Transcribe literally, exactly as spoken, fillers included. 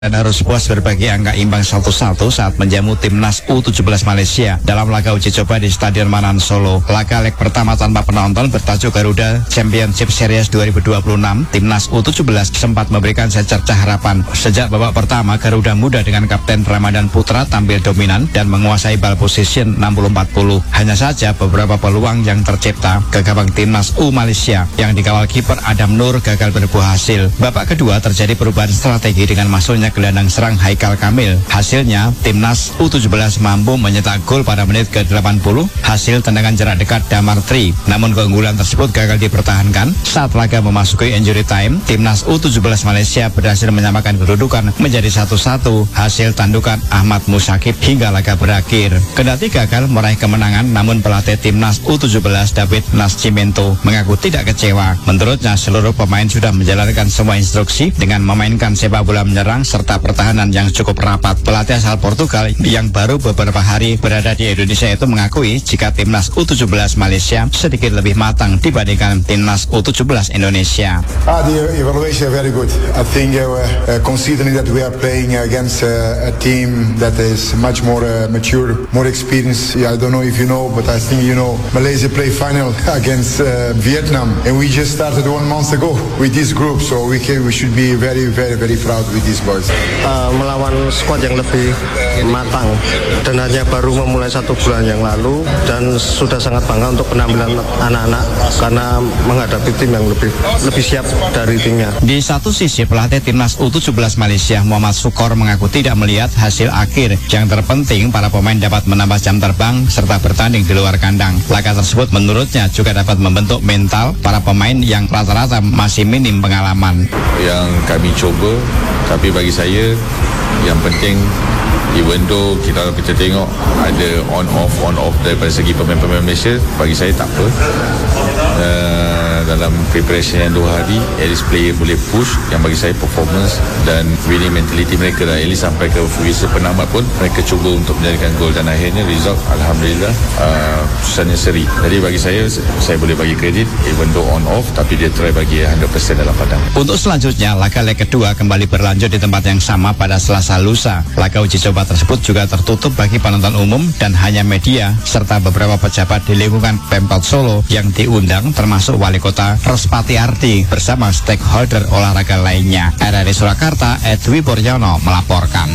Dan harus puas berbagi angka imbang satu satu saat menjamu timnas U tujuh belas Malaysia dalam laga uji coba di Stadion Manan Solo. Laga leg pertama tanpa penonton bertajuk Garuda Championship Series dua ribu dua puluh enam, timnas U tujuh belas sempat memberikan secercah harapan. Sejak babak pertama, Garuda Muda dengan Kapten Ramadan Putra tampil dominan dan menguasai ball position enam puluh empat puluh. Hanya saja beberapa peluang yang tercipta ke gawang timnas U Malaysia yang dikawal kiper Adam Nur gagal berbuah hasil. Babak kedua terjadi perubahan strategi dengan masuknya gelandang serang Haikal Kamil. Hasilnya, timnas U tujuh belas mampu mencetak gol pada menit ke delapan puluh hasil tendangan jarak dekat Damar Tri. Namun keunggulan tersebut gagal dipertahankan. Saat laga memasuki injury time, timnas U tujuh belas Malaysia berhasil menyamakan kedudukan menjadi satu satu hasil tandukan Ahmad Musakib hingga laga berakhir. Kendati gagal meraih kemenangan, namun pelatih timnas U tujuh belas David Nascimento mengaku tidak kecewa. Menurutnya, seluruh pemain sudah menjalankan semua instruksi dengan memainkan sepak bola menyerang serta pertahanan yang cukup rapat. Pelatih asal Portugal yang baru beberapa hari berada di Indonesia itu mengakui jika timnas U tujuh belas Malaysia sedikit lebih matang dibandingkan timnas U tujuh belas Indonesia. Ah, the evaluation very good. I think uh, uh, considering that we are playing against uh, a team that is much more uh, mature, more experienced. Yeah, I don't know if you know, but I think you know Malaysia play final against uh, Vietnam, and we just started one month ago with this group, so we can, we should be very, very, very proud with these boys. Uh, melawan skuad yang lebih matang dan hanya baru memulai satu bulan yang lalu, dan sudah sangat bangga untuk penampilan anak-anak karena menghadapi tim yang lebih lebih siap dari timnya. Di satu sisi, pelatih timnas U tujuh belas Malaysia Muhammad Sukor mengaku tidak melihat hasil akhir. Yang terpenting para pemain dapat menambah jam terbang serta bertanding di luar kandang. Laga tersebut menurutnya juga dapat membentuk mental para pemain yang rata-rata masih minim pengalaman. Yang kami coba, tapi bagi saya yang penting, even though kita kita tengok ada on off on off daripada segi pemain-pemain Malaysia, bagi saya tak apa. Uh, dalam preparation yang dua hari, at least player boleh push, yang bagi saya performance dan winning mentality mereka dah, at least sampai ke fase penamat pun mereka cuba untuk menjadikan gol, dan akhirnya result Alhamdulillah uh, susahnya seri. Jadi bagi saya, saya boleh bagi kredit even though on off, tapi dia try bagi one hundred percent dalam padang. Untuk selanjutnya, laga leg kedua kembali berlanjut di tempat yang sama pada Selasa lusa. Laga uji coba tersebut juga tertutup bagi penonton umum dan hanya media serta beberapa pejabat di lingkungan Pemkot Solo yang diundang, termasuk Wali Kota Rospati Ardi bersama stakeholder olahraga lainnya. R R I Surakarta, Edwi Puryono melaporkan.